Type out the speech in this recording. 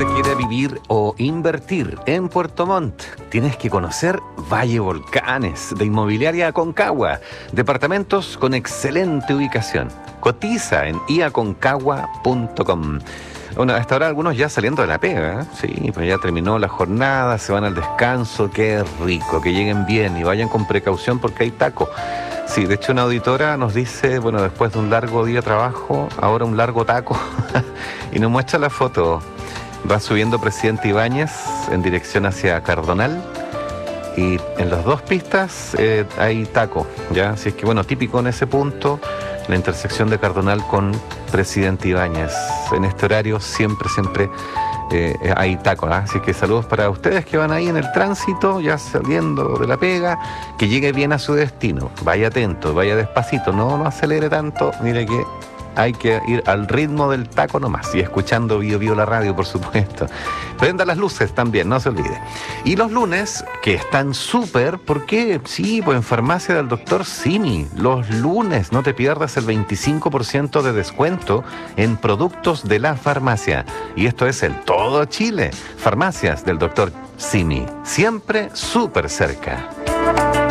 usted quiere vivir o invertir en Puerto Montt, tienes que conocer Valle Volcanes de Inmobiliaria Aconcagua. Departamentos con excelente ubicación. Cotiza en iaconcagua.com. Bueno, hasta ahora algunos ya saliendo de la pega, ¿eh? Sí, pues ya terminó la jornada, se van al descanso, qué rico, que lleguen bien y vayan con precaución porque hay taco. Sí, de hecho una auditora nos dice, bueno, después de un largo día de trabajo, ahora un largo taco, y nos muestra la foto. Va subiendo Presidente Ibáñez en dirección hacia Cardonal, y en las dos pistas hay taco, ¿ya? Así es que, bueno, típico en ese punto, la intersección de Cardonal con Presidente Ibáñez. En este horario siempre hay taco, ¿eh? Así que saludos para ustedes que van ahí en el tránsito, ya saliendo de la pega, que llegue bien a su destino. Vaya atento, vaya despacito, no acelere tanto, mire que hay que ir al ritmo del taco nomás, y escuchando Bio Bio la radio, por supuesto. Prenda las luces también, no se olvide. Y los lunes, que están súper, ¿por qué? Sí, pues en farmacia del doctor Simi. Los lunes no te pierdas el 25% de descuento en productos de la farmacia. Y esto es en todo Chile. Farmacias del doctor Simi, siempre súper cerca.